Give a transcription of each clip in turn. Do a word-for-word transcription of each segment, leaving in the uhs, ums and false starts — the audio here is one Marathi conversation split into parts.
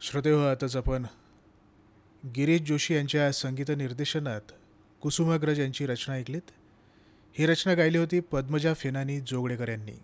श्रोतेहो, आताच आपण गिरीश जोशी यांच्या संगीत निर्देशनात कुसुमाग्रज यांची रचना ऐकलीत. ही रचना गायली होती पद्मजा फेनानी जोगळेकर यांनी.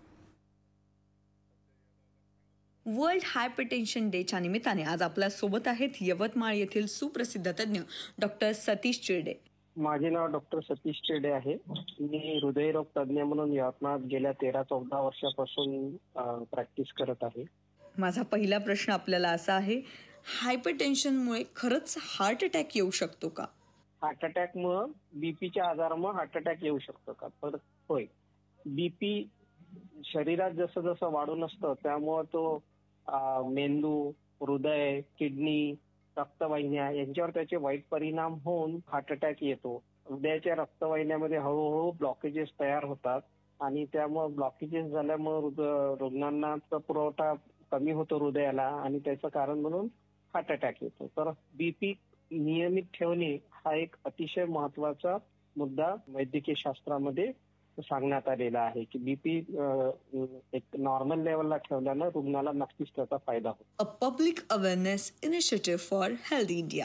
वर्ल्ड हायपरटेन्शन डेच्या निमित्ताने आज आपल्या सोबत आहेत यवतमाळ येथील सुप्रसिद्ध तज्ज्ञ डॉक्टर सतीश चिरडे. माझे नाव डॉक्टर सतीश चिरडे आहे. मी हृदयरोग तज्ज्ञ म्हणून यवतमाळात गेल्या तेरा चौदा वर्षापासून प्रॅक्टिस करत आहे. माझा पहिला प्रश्न आपल्याला असा आहे, हायपरटेन्शनमुळे खरंच हार्ट अटॅक येऊ शकतो का? हार्ट अटॅकमुळे बीपीच्या आजारामुळे हार्ट अटॅक येऊ शकतो का? तर होय. बीपी शरीरात जसं जसं वाढून असतं त्यामुळे तो मेंदू, हृदय, किडनी, रक्तवाहिन्या यांच्यावर त्याचे वाईट परिणाम होऊन हार्ट अटॅक येतो. हृदयाच्या रक्तवाहिन्यामध्ये हळूहळू ब्लॉकेजेस तयार होतात आणि त्यामुळे ब्लॉकेजेस झाल्यामुळे रुग्णांना पुरवठा कमी होतो हृदयाला आणि त्याचं कारण म्हणून हार्ट अटॅक येतो. तर बीपी नियमित ठेवणे हा एक अतिशय महत्वाचा मुद्दा वैद्यकीय शास्त्रामध्ये सांगण्यात आलेला आहे की बीपी एक नॉर्मल लेवलला ठेवल्यानं रुग्णाला नक्कीच त्याचा फायदा होतो. A public awareness initiative for health India.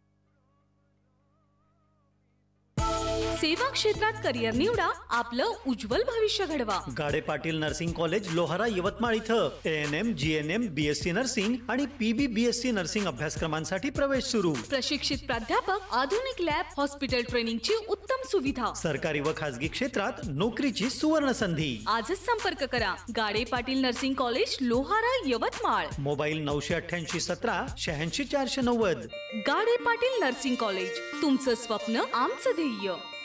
सेवा क्षेत्रात करिअर निवडा, आपलं उज्ज्वल भविष्य घडवा. गाडे पाटील नर्सिंग कॉलेज लोहारा यवतमाळ इथं A N M, G N M, B S C nursing आणि पी बी बी एस सी नर्सिंग अभ्यासक्रमांसाठी प्रवेश सुरू. प्रशिक्षित प्राध्यापक, आधुनिक लॅब, हॉस्पिटल ट्रेनिंगची उत्तम सुविधा. सरकारी व खासगी क्षेत्रात नोकरीची सुवर्ण संधी. आजच संपर्क करा. गाडे Patil nursing college Lohara Yavatmal. Mobile नऊशे अठ्ठ्याऐंशी सतरा शहाऐंशी चारशे नव्वद. गाडे पाटील नर्सिंग कॉलेज, तुमचं स्वप्न आमचं ध्येय.